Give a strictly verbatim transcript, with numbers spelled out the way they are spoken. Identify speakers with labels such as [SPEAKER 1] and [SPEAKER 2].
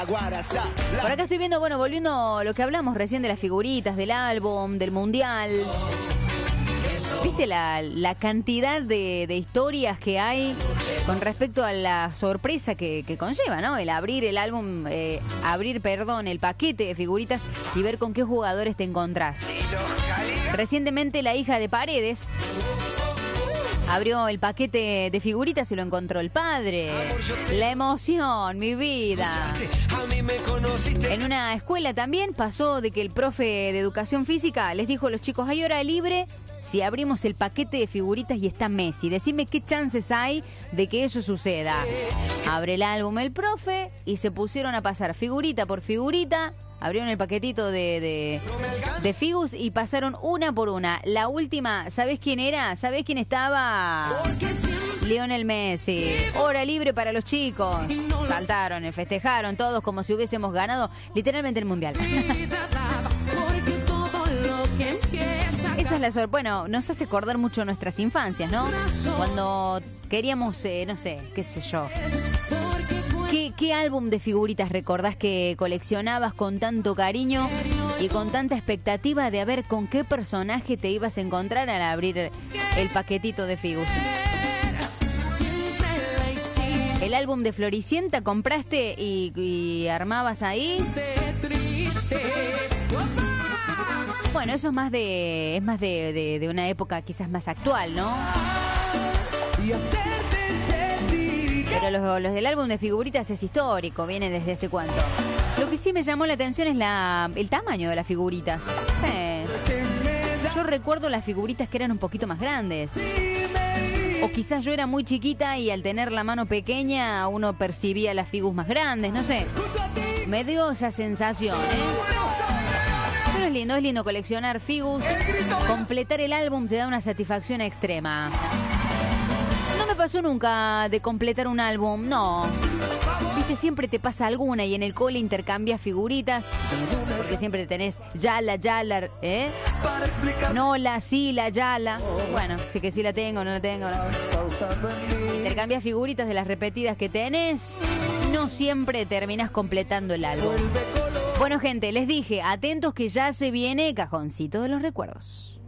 [SPEAKER 1] Por acá estoy viendo, bueno, volviendo a lo que hablamos recién de las figuritas, del álbum, del mundial. ¿Viste la, la cantidad de, de historias que hay con respecto a la sorpresa que, que conlleva, ¿no? El abrir el álbum, eh, abrir, perdón, el paquete de figuritas y ver con qué jugadores te encontrás. Recientemente la hija de Paredes abrió el paquete de figuritas y lo encontró el padre. La emoción, mi vida. En una escuela también pasó de que el profe de educación física les dijo a los chicos, hay hora libre si abrimos el paquete de figuritas y está Messi. Decime qué chances hay de que eso suceda. Abre el álbum el profe y se pusieron a pasar figurita por figurita. Abrieron el paquetito de, de, de figus y pasaron una por una. La última, ¿sabés quién era? ¿Sabés quién estaba? Lionel Messi. Hora libre para los chicos. Saltaron, festejaron todos como si hubiésemos ganado literalmente el mundial. Esa es la sorpresa. Bueno, nos hace acordar mucho nuestras infancias, ¿no? Cuando queríamos, eh, no sé, qué sé yo. ¿Qué, ¿Qué álbum de figuritas recordás que coleccionabas con tanto cariño y con tanta expectativa de a ver con qué personaje te ibas a encontrar al abrir el paquetito de figus? ¿El álbum de Floricienta compraste y, y armabas ahí? Bueno, eso es más de es más de, de, de una época quizás más actual, ¿no? Pero los, los del álbum de figuritas es histórico, viene desde hace cuánto. Lo que sí me llamó la atención es la el tamaño de las figuritas. Eh, yo recuerdo las figuritas que eran un poquito más grandes. O quizás yo era muy chiquita y al tener la mano pequeña uno percibía las figus más grandes, no sé. Me dio esa sensación, ¿eh? Pero es lindo, es lindo coleccionar figus. Completar el álbum te da una satisfacción extrema. No me pasó nunca de completar un álbum, no. Viste, siempre te pasa alguna y en el cole intercambias figuritas. Porque siempre tenés Yala, Yala, ¿eh? No, la, sí, la, Yala. Bueno, sí que sí la tengo, no la tengo. No. Intercambias figuritas de las repetidas que tenés. No siempre terminás completando el álbum. Bueno, gente, les dije, atentos que ya se viene Cajoncito de los Recuerdos.